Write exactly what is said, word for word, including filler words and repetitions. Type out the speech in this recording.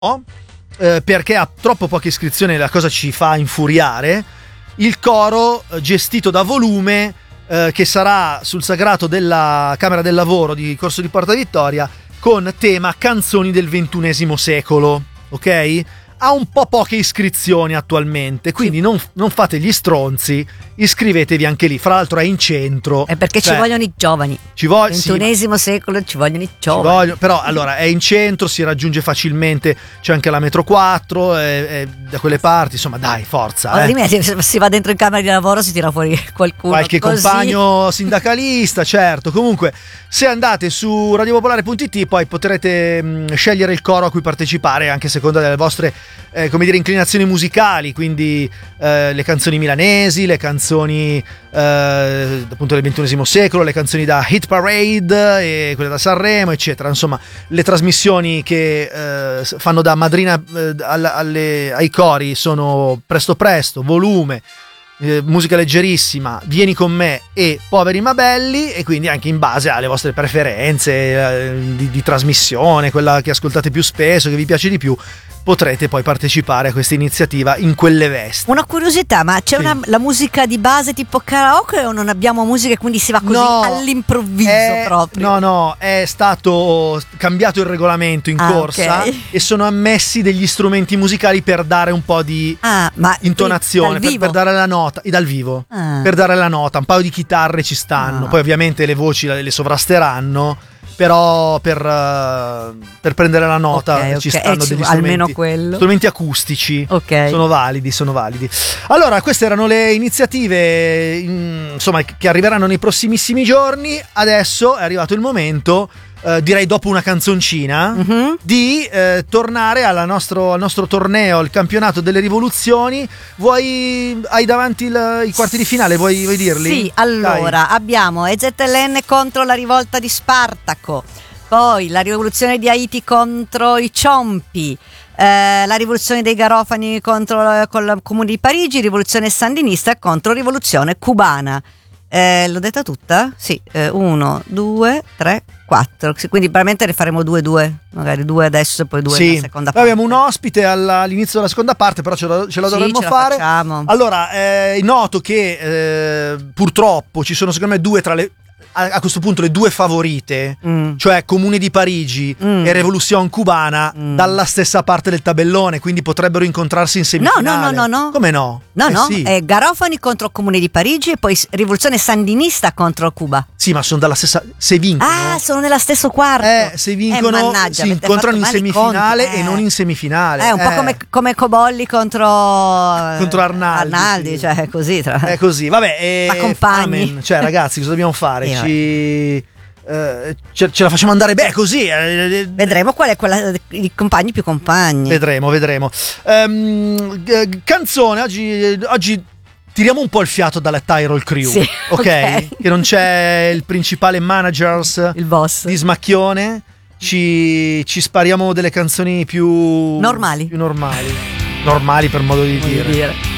no, eh, perché ha troppo poche iscrizioni, la cosa ci fa infuriare. Il coro eh, gestito da Volume, eh, che sarà sul sagrato della Camera del Lavoro di Corso di Porta Vittoria, con tema canzoni del ventunesimo secolo, ok? Ha un po' poche iscrizioni attualmente, quindi non, non fate gli stronzi, iscrivetevi anche lì. Fra l'altro è in centro. È perché cioè, ci vogliono i giovani. Ci vogliono, ventunesimo sì, secolo ci vogliono i giovani. Ci vogliono, però allora è in centro, si raggiunge facilmente, c'è anche la metro quattro, è, è da quelle parti, insomma dai, forza. Altrimenti eh. se si va dentro in camera di lavoro si tira fuori qualcuno. Qualche così. compagno sindacalista, certo. Comunque, se andate su radiopopolare punto it poi potrete mh, scegliere il coro a cui partecipare, anche a seconda delle vostre eh, come dire, inclinazioni musicali, quindi eh, le canzoni milanesi, le canzoni eh, appunto del ventunesimo secolo, le canzoni da Hit Parade e quelle da Sanremo, eccetera. Insomma, le trasmissioni che eh, fanno da madrina eh, alle, alle, ai cori sono Presto Presto, Volume, Eh, musica leggerissima, Vieni con me e Poveri ma belli, e quindi anche in base alle vostre preferenze eh, di, di trasmissione, quella che ascoltate più spesso, che vi piace di più, potrete poi partecipare a questa iniziativa in quelle vesti. Una curiosità, ma c'è Sì. una, la musica di base tipo karaoke o non abbiamo musica e quindi si va così No, all'improvviso è, proprio? No, no, è stato cambiato il regolamento in Ah, corsa, ok. e sono ammessi degli strumenti musicali per dare un po' di Ah, ma intonazione, dal per, vivo? per dare la nota, e dal vivo, Ah. per dare la nota. Un paio di chitarre ci stanno, Ah. poi ovviamente le voci le, le sovrasteranno, però per, uh, per prendere la nota Ok, ci ok, stanno eh, ci- degli almeno strumenti, quello. strumenti acustici. Ok. Sono validi, sono validi. Allora, queste erano le iniziative in- insomma, che arriveranno nei prossimissimi giorni. Adesso è arrivato il momento, eh, direi dopo una canzoncina, Mhm. di eh, tornare alla nostro, al nostro torneo, il campionato delle rivoluzioni. Vuoi, hai davanti il- i quarti di finale, vuoi, vuoi dirli? Sì, allora abbiamo E Z L N contro la rivolta di Spartaco, poi la rivoluzione di Haiti contro i Ciompi, eh, la rivoluzione dei Garofani contro con il comune di Parigi, rivoluzione sandinista contro rivoluzione cubana. Eh, l'ho detta tutta? Sì, eh, uno, due, tre, quattro. Sì, quindi probabilmente ne faremo due, due, magari due adesso e poi due Sì, nella seconda noi parte. abbiamo un ospite alla- all'inizio della seconda parte, però ce la, ce la Sì, dovremmo ce la fare. facciamo. Allora, è noto che eh, purtroppo ci sono secondo me due tra le, a, a questo punto le due favorite, Mm. cioè Comune di Parigi Mm. e Revolution Cubana, Mm. dalla stessa parte del tabellone, quindi potrebbero incontrarsi in No, semifinale. no, no, no, no. Come no? No, Eh no, sì. è Garofani contro il comune di Parigi e poi s- rivoluzione sandinista contro Cuba. Sì, ma sono dalla stessa. Se vincono. Ah, sono nello stesso quarto. Eh, se vincono Eh, mannaggia, si avete incontrano in fatto male i semifinale conti, e eh. non in semifinale. È un po' Eh. come, come Cobolli contro Contro Arnaldi, Arnaldi, sì. cioè così. Tra... È così, vabbè. eh, Ma compagni. amen. Cioè, ragazzi, cosa dobbiamo fare? Sì, vabbè. Ci. eh, ce, ce la facciamo andare beh così. eh, Vedremo qual è quella i compagni più compagni. Vedremo, vedremo. Ehm, g- canzone, oggi, oggi tiriamo un po' il fiato dalla Tyrol Crew. Sì, ok? ok. Che non c'è il principale managers Il boss. di Smacchione. Ci, ci spariamo delle canzoni più Normali. Più normali. Normali per modo di Voglio dire. dire.